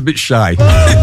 bit shy.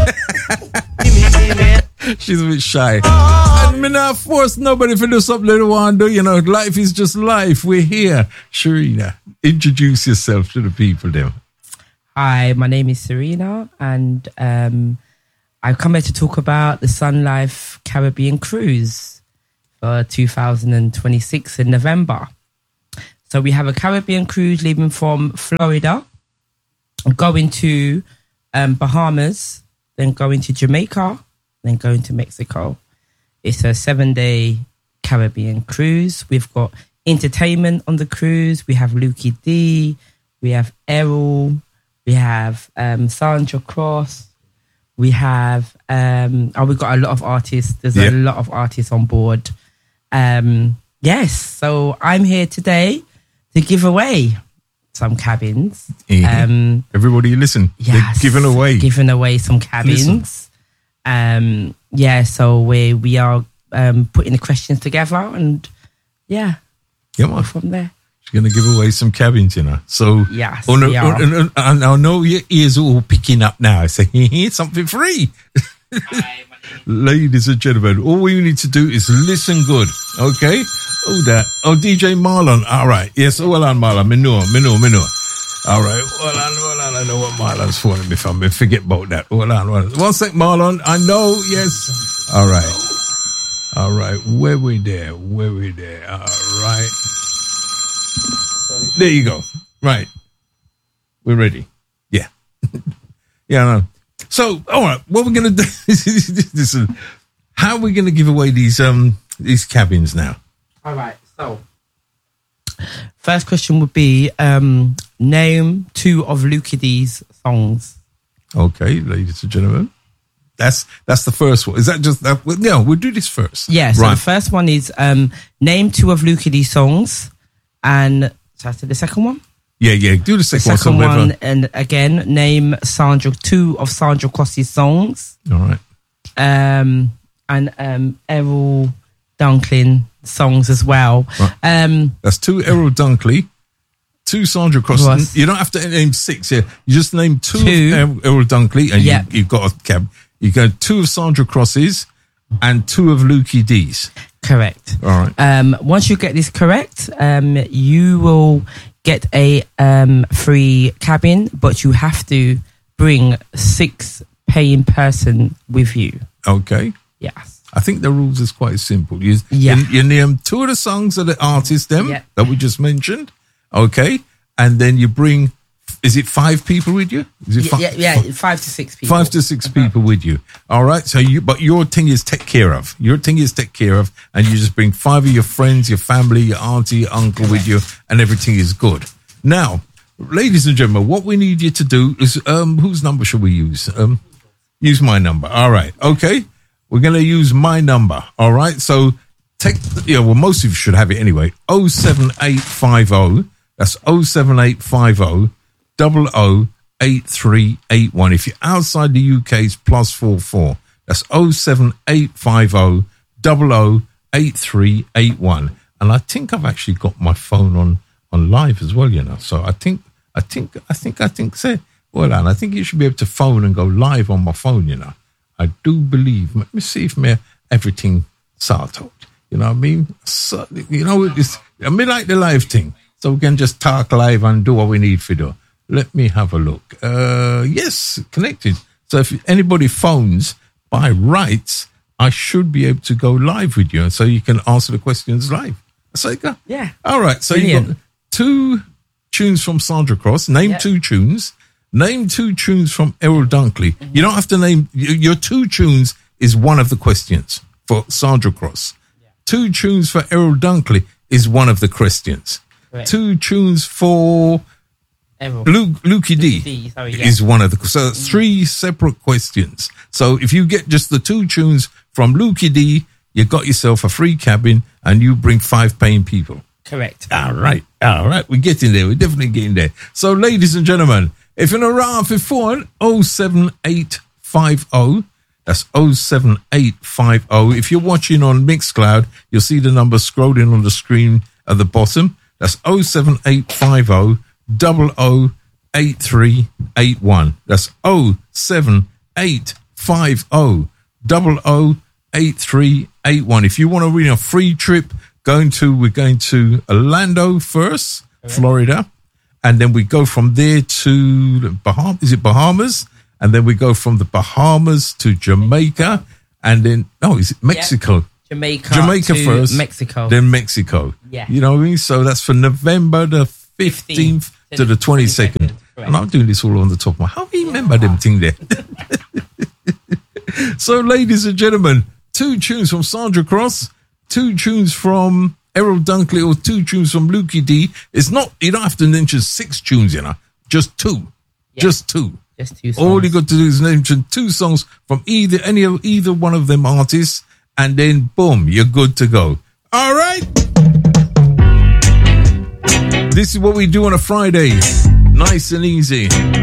She's a bit shy. And me not force nobody to do something they don't want to do. You know, life is just life. We're here. Sharina, introduce yourself to the people there. Hi, my name is Serena, and I've come here to talk about the Sun Life Caribbean Cruise for 2026 in November. So we have a Caribbean cruise leaving from Florida, going to Bahamas, then going to Jamaica, then going to Mexico. It's a 7-day Caribbean cruise. We've got entertainment on the cruise. We have Lukey D, we have Errol, we have Sandra Cross, we have we've got a lot of artists. There's a lot of artists on board. Yes, so I'm here today to give away some cabins. Everybody listen. Yes, they're giving away some cabins. So we are putting the questions together, and from there. She's going to give away some cabins, you know. So, yes, we are. And I know your ears are all picking up now. Say, here's something free. Hi, ladies and gentlemen, all we need to do is listen good, okay? DJ Marlon. All right. Yes, well on, Marlon. Me know. All right. Well on. I know what Marlon's phoning me from. I forget about that. Hold on. 1 sec, Marlon. I know. Yes. All right. Where we there? All right. There you go. Right. We're ready. Yeah. No. So, all right. What we're going to do is how are we going to give away these cabins now? All right. So, first question would be name 2 of Lukey D's songs. Okay, ladies and gentlemen. That's the first one. Is that just that? No, we'll do this first. Yeah, so the first one is name 2 of Lukey D's songs. And so I said the second one? Yeah, do the second one. Second one, and again, name 2 of Sandra Cross's songs. All right. And Errol Dunklin songs as well. Right. That's 2 Errol Dunkley, 2 Sandra Cross. You don't have to name 6 here. You just name 2 of Errol Dunkley, and you've got a cab. You go 2 of Sandra Cross's and 2 of Lukey D's. Correct. All right. Once you get this correct, you will get a free cabin, but you have to bring 6 paying person with you. Okay. Yes. I think the rules is quite simple. You name 2 of the songs of the artists that we just mentioned. Okay. And then you bring, is it 5 people with you? Is it 5 to 6 people. 5 to 6 people with you. All right. So but your thing is take care of. And you just bring 5 of your friends, your family, your auntie, your uncle with you, and everything is good. Now, ladies and gentlemen, what we need you to do is, whose number should we use? Use my number. All right. Okay. We're going to use my number. All right. So most of you should have it anyway. 07850. That's 07850 008381. If you're outside the UK, it's +44. That's 07850 008381. And I think I've actually got my phone on live as well, you know. So I think so. Well, and I think you should be able to phone and go live on my phone, you know. I do believe. Let me see if everything sorted. You know what I mean? So, you know, I mean, like the live thing. So we can just talk live and do what we need to do. Let me have a look. Yes, connected. So if anybody phones by rights, I should be able to go live with you, so you can answer the questions live. So yeah. All right. So you've got 2 tunes from Sandra Cross. Name 2 tunes. Name 2 tunes from Errol Dunkley. Mm-hmm. You don't have to name your 2 tunes. Is one of the questions for Sandra Cross. 2 tunes for Errol Dunkley is one of the questions. Correct. 2 tunes for Lukey D is one of the. So 3 separate questions. So if you get just the 2 tunes from Lukey D, you got yourself a free cabin, and you bring 5 paying people. Correct. All right. We're getting there. We're definitely getting there. So, ladies and gentlemen, if you're around for phone, 07850. That's 07850. If you're watching on Mixcloud, you'll see the number scrolling on the screen at the bottom. That's 07850 008381. That's 07850 008381. If you want to win a free trip, we're going to Orlando first, Florida, and then we go from there to Bahamas? And then we go from the Bahamas to Jamaica, and then is it Mexico? Yep. Jamaica first, Mexico, then Mexico. Yeah, you know what I mean. So that's for November the 15th to the 22nd. And I'm doing this all on the top of my. How do you remember them thing there? So, ladies and gentlemen, 2 tunes from Sandra Cross, 2 tunes from Errol Dunkley, or 2 tunes from Lukey D. It's not. You don't have to mention 6 tunes, just 2, just 2. Just 2 songs. All you got to do is mention 2 songs from either one of them artists, and then boom, you're good to go. All right. This is what we do on a Friday. Nice and easy.